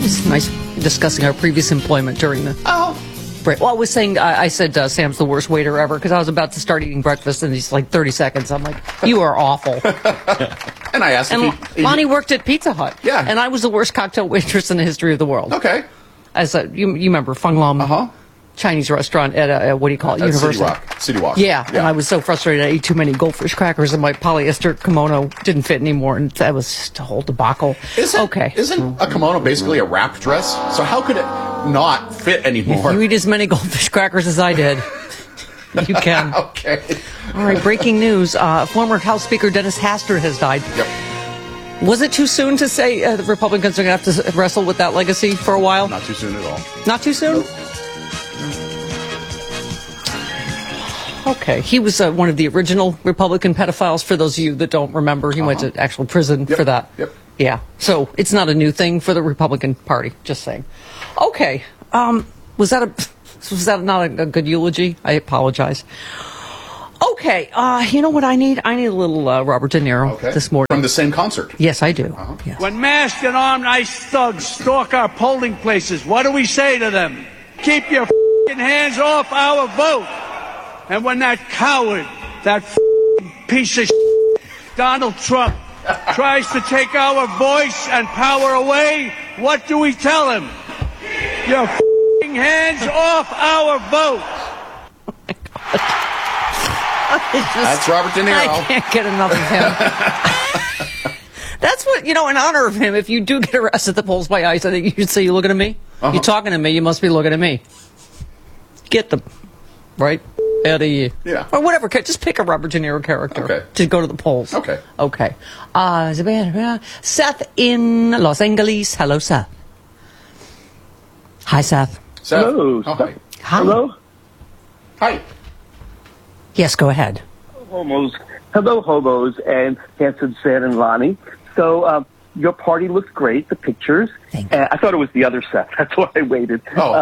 It's nice discussing our previous employment during the break. Well, I was saying, I said Sam's the worst waiter ever because I was about to start eating breakfast and he's like 30 seconds. I'm like, you are awful. And I asked if Lonnie worked at Pizza Hut. Yeah. And I was the worst cocktail waitress in the history of the world. Okay. As you remember, Feng Lam Chinese restaurant at what do you call it? Universal. City Walk. Yeah, and I was so frustrated. I ate too many goldfish crackers, and my polyester kimono didn't fit anymore, and that was just a whole debacle. Isn't a kimono basically a wrap dress? So how could it not fit anymore? If you eat as many goldfish crackers as I did, you can. Okay. All right, breaking news. Former House Speaker Dennis Hastert has died. Yep. Was it too soon to say the Republicans are going to have to wrestle with that legacy for a while? Not too soon at all. Not too soon? Nope. Okay. He was one of the original Republican pedophiles, for those of you that don't remember. He went to actual prison for that. Yep. Yeah. So it's not a new thing for the Republican Party, just saying. Okay. Was that not a good eulogy? I apologize. Okay. You know what I need? I need a little Robert De Niro this morning. From the same concert. Yes, I do. Yes. When masked and armed ICE thugs stalk our polling places, what do we say to them? Keep your f***ing hands off our vote. And when that coward, that piece of shit, Donald Trump, tries to take our voice and power away, what do we tell him? Your f***ing hands off our vote. That's Robert De Niro. I can't get enough of him. That's what, in honor of him, if you do get arrested at the polls by ICE, I think you should say, you looking at me? You talking to me, you must be looking at me. Get the right out of you. Yeah. Or whatever. Just pick a Robert De Niro character to go to the polls. Okay. Okay. Seth in Los Angeles. Hello, Seth. Hi, Seth. Seth. Hello. Oh, hi. Hi. Hello? Hi. Yes, go ahead. Hello, hobos, and handsome Seth and Lonnie. So, your party looks great, the pictures. Thank you. I thought it was the other Seth. That's why I waited.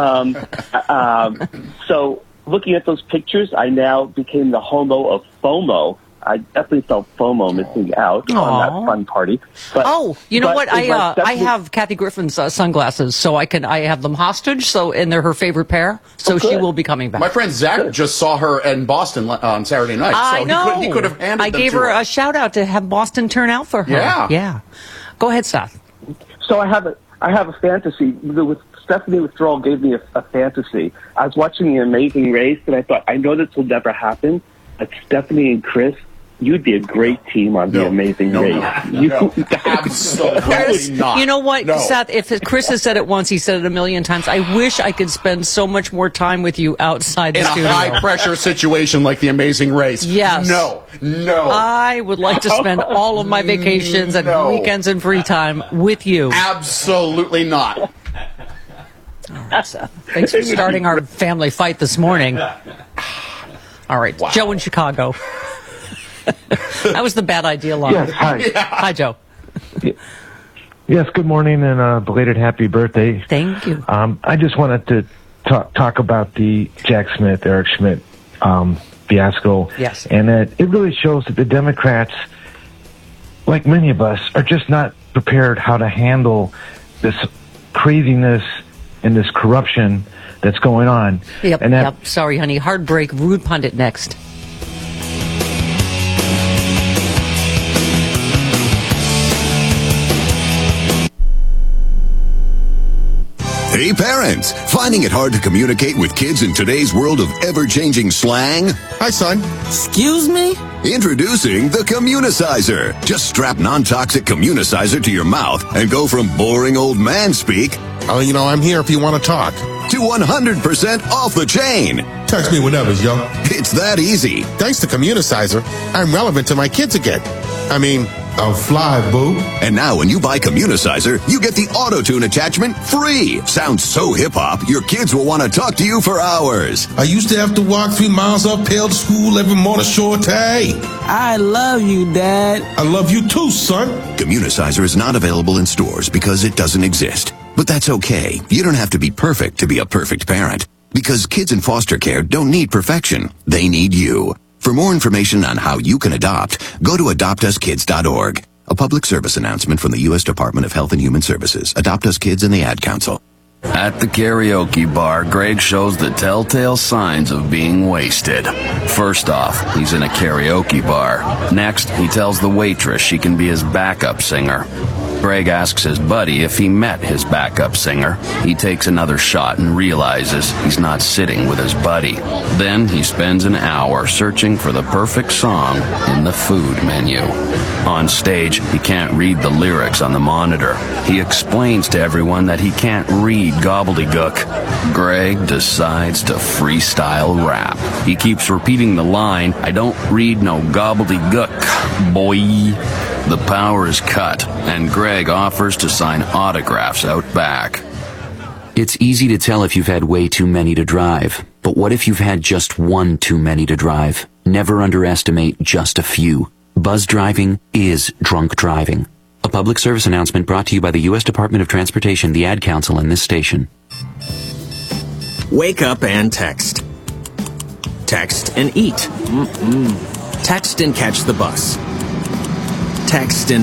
So, looking at those pictures, I now became the homo of FOMO. I definitely felt FOMO missing out on that fun party. But, you know what? I have Kathy Griffin's sunglasses, so I have them hostage. And they're her favorite pair. So she will be coming back. My friend Zach just saw her in Boston on Saturday night. I know. He could have handed them I gave her a shout out to have Boston turn out for her. Yeah. Go ahead, Seth. So I have a fantasy. With Stephanie Withdrawal gave me a fantasy. I was watching The Amazing Race, and I thought, I know this will never happen, but Stephanie and Chris, you'd be a great team on The Amazing Race. Absolutely not. You know what, No. Seth? If Chris has said it once, he said it a million times. I wish I could spend so much more time with you outside the In studio. a high-pressure situation like The Amazing Race. Yes. No. I would like to spend all of my vacations and weekends and free time with you. Absolutely not. All right, Seth. Thanks for starting our family fight this morning. All right, Wow. Joe in Chicago. That was the bad idea, Lonnie. Yes, hi. Hi, Joe. Yes, good morning and belated happy birthday. Thank you. I just wanted to talk about the Jack Smith, Eric Schmidt fiasco. Yes. And that it really shows that the Democrats, like many of us, are just not prepared how to handle this craziness and this corruption that's going on. Yep. Sorry, honey. Hard break. Rude pundit next. Hey parents, finding it hard to communicate with kids in today's world of ever-changing slang? Hi, son. Excuse me? Introducing the Communicizer. Just strap non-toxic Communicizer to your mouth and go from boring old man speak I'm here if you want to talk. to 100% off the chain. Text me whenever, yo. It's that easy. Thanks to Communicizer, I'm relevant to my kids again. I'm fly, boo. And now when you buy Communicizer, you get the auto-tune attachment free. Sounds so hip-hop, your kids will want to talk to you for hours. I used to have to walk 3 miles uphill to school every morning, short. I love you, Dad. I love you too, son. Communicizer is not available in stores because it doesn't exist. But that's okay. You don't have to be perfect to be a perfect parent. Because kids in foster care don't need perfection. They need you. For more information on how you can adopt, go to adoptuskids.org. A public service announcement from the U.S. Department of Health and Human Services. Adopt Us Kids and the Ad Council. At the karaoke bar, Greg shows the telltale signs of being wasted. First off, he's in a karaoke bar. Next, he tells the waitress she can be his backup singer. Greg asks his buddy if he met his backup singer. He takes another shot and realizes he's not sitting with his buddy. Then he spends an hour searching for the perfect song in the food menu. On stage, he can't read the lyrics on the monitor. He explains to everyone that he can't read gobbledygook. Greg decides to freestyle rap. He keeps repeating the line, "I don't read no gobbledygook, boy." The power is cut, and Greg offers to sign autographs out back. It's easy to tell if you've had way too many to drive, but what if you've had just one too many to drive? Never underestimate just a few. Buzz driving is drunk driving. A public service announcement brought to you by the U.S. Department of Transportation, the Ad Council, and this station. Wake up and text. Text and eat. Text and catch the bus. Text and